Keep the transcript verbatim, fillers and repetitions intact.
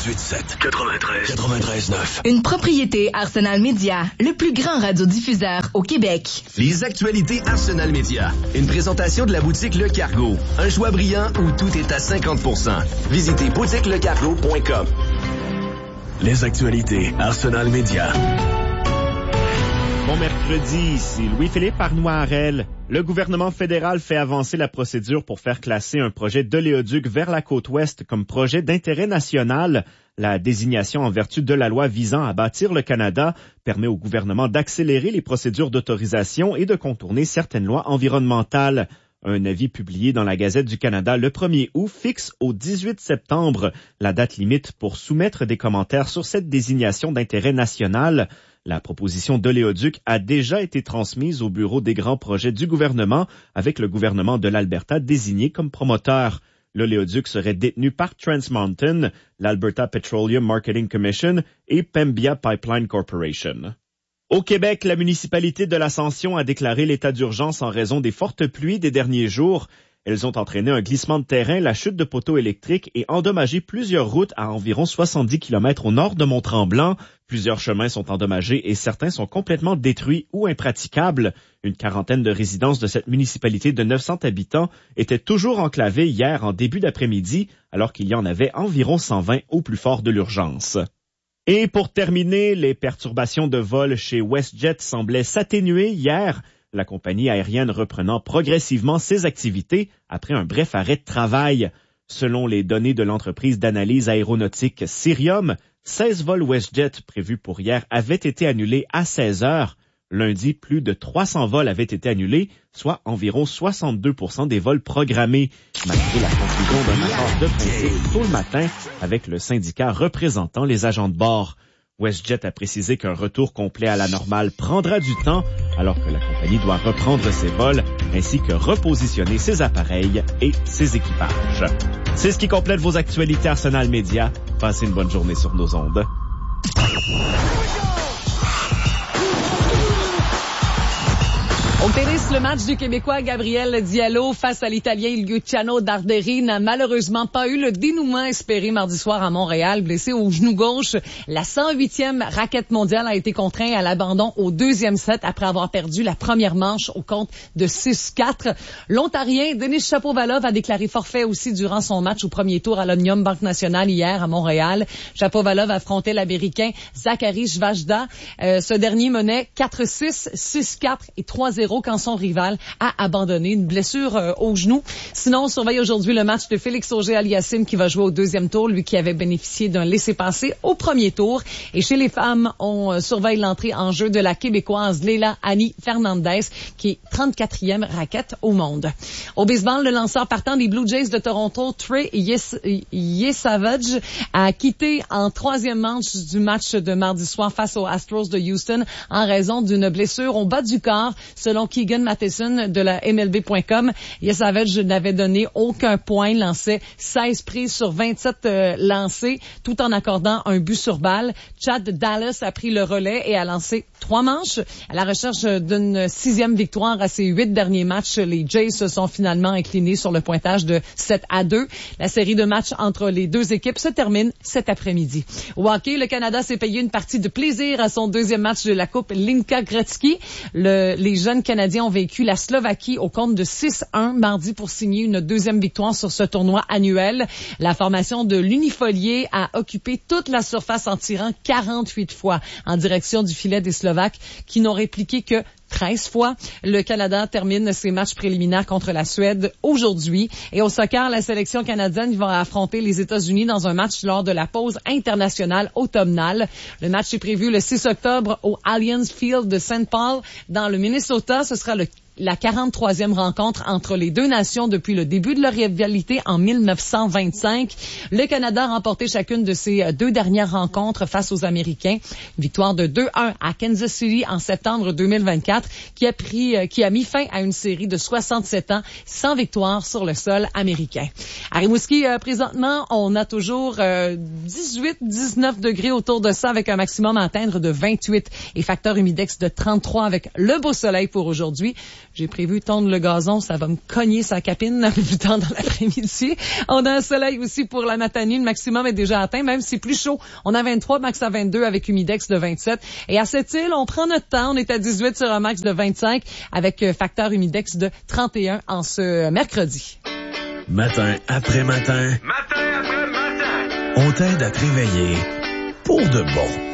quatre-vingt-huit sept, quatre-vingt-treize, quatre-vingt-treize neuf. Une propriété Arsenal Média, le plus grand radiodiffuseur au Québec. Les actualités Arsenal Média. Une présentation de la boutique Le Cargo. Un choix brillant où tout est à cinquante pour cent. Visitez boutique le cargo point com. Les actualités Arsenal Média. Bon mercredi, ici Louis-Philippe Arnois-Harel. Le gouvernement fédéral fait avancer la procédure pour faire classer un projet d'oléoduc vers la côte ouest comme projet d'intérêt national. La désignation en vertu de la loi visant à bâtir le Canada permet au gouvernement d'accélérer les procédures d'autorisation et de contourner certaines lois environnementales. Un avis publié dans la Gazette du Canada le premier août fixe au dix-huit septembre la date limite pour soumettre des commentaires sur cette désignation d'intérêt national. La proposition d'oléoduc a déjà été transmise au bureau des grands projets du gouvernement avec le gouvernement de l'Alberta désigné comme promoteur. L'oléoduc serait détenu par Trans Mountain, l'Alberta Petroleum Marketing Commission et Pembina Pipeline Corporation. Au Québec, la municipalité de l'Ascension a déclaré l'état d'urgence en raison des fortes pluies des derniers jours. Elles ont entraîné un glissement de terrain, la chute de poteaux électriques et endommagé plusieurs routes à environ soixante-dix kilomètres au nord de Mont-Tremblant. Plusieurs chemins sont endommagés et certains sont complètement détruits ou impraticables. Une quarantaine de résidences de cette municipalité de neuf cents habitants étaient toujours enclavées hier en début d'après-midi, alors qu'il y en avait environ cent vingt au plus fort de l'urgence. Et pour terminer, les perturbations de vol chez WestJet semblaient s'atténuer hier, la compagnie aérienne reprenant progressivement ses activités après un bref arrêt de travail. Selon les données de l'entreprise d'analyse aéronautique Cirium, seize vols WestJet prévus pour hier avaient été annulés à seize heures. Lundi, plus de trois cents vols avaient été annulés, soit environ soixante-deux pour cent des vols programmés, malgré la conclusion d'un accord de principe tôt le matin avec le syndicat représentant les agents de bord. WestJet a précisé qu'un retour complet à la normale prendra du temps, alors que la compagnie doit reprendre ses vols ainsi que repositionner ses appareils et ses équipages. C'est ce qui complète vos actualités Arsenal Média. Passez une bonne journée sur nos ondes. Au tennis, le match du Québécois Gabriel Diallo face à l'Italien Luciano Darderi n'a malheureusement pas eu le dénouement espéré mardi soir à Montréal. Blessé au genou gauche, la cent huitième raquette mondiale a été contraint à l'abandon au deuxième set après avoir perdu la première manche au compte de six quatre. L'Ontarien Denis Shapovalov a déclaré forfait aussi durant son match au premier tour à l'Omnium Banque Nationale hier à Montréal. Shapovalov affrontait l'Américain Zachary Svajda. Euh, ce dernier menait quatre six, six quatre et trois zéro quand son rival a abandonné une blessure euh, au genou. Sinon, on surveille aujourd'hui le match de Félix Auger-Aliassime qui va jouer au deuxième tour, lui qui avait bénéficié d'un laissez-passer au premier tour. Et chez les femmes, on euh, surveille l'entrée en jeu de la Québécoise Leila Annie Fernandez, qui est trente-quatrième raquette au monde. Au baseball, le lanceur partant des Blue Jays de Toronto, Trey Yesavage, a quitté en troisième manche du match de mardi soir face aux Astros de Houston en raison d'une blessure au bas du corps. Selon Keegan Matheson de la M L B point com, Yesavage n'avait donné aucun point, lançait seize prises sur vingt-sept euh, lancées, tout en accordant un but sur balle. Chad Dallas a pris le relais et a lancé trois manches. À la recherche d'une sixième victoire à ses huit derniers matchs, les Jays se sont finalement inclinés sur le pointage de sept à deux. La série de matchs entre les deux équipes se termine cet après-midi. Au hockey, le Canada s'est payé une partie de plaisir à son deuxième match de la Coupe Linka Gretzky. Le, les jeunes Canadiens ont vaincu la Slovaquie au compte de six un mardi pour signer une deuxième victoire sur ce tournoi annuel. La formation de l'Unifolier a occupé toute la surface en tirant quarante-huit fois en direction du filet des Slovaques qui n'ont répliqué que treize fois. Le Canada termine ses matchs préliminaires contre la Suède aujourd'hui. Et au soccer, la sélection canadienne va affronter les États-Unis dans un match lors de la pause internationale automnale. Le match est prévu le six octobre au Allianz Field de Saint Paul dans le Minnesota. Ce sera le la quarante-troisième rencontre entre les deux nations depuis le début de leur rivalité en mille neuf cent vingt-cinq. Le Canada a remporté chacune de ses deux dernières rencontres face aux Américains. Une victoire de deux un à Kansas City en septembre deux mille vingt-quatre qui a pris, qui a mis fin à une série de soixante-sept ans sans victoire sur le sol américain. À Rimouski, euh, présentement, on a toujours euh, dix-huit dix-neuf degrés autour de ça avec un maximum à atteindre de vingt-huit et facteur humidex de trente-trois avec le beau soleil pour aujourd'hui. J'ai prévu tondre le gazon, ça va me cogner sa capine un peu plus tard dans l'après-midi. On a un soleil aussi pour la matinée, le maximum est déjà atteint, même si c'est plus chaud. On a vingt-trois, max à vingt-deux avec humidex de vingt-sept. Et à cette île, on prend notre temps, on est à dix-huit sur un max de vingt-cinq avec facteur humidex de trente et un en ce mercredi. Matin après matin. Matin après matin. On t'aide à te réveiller pour de bon.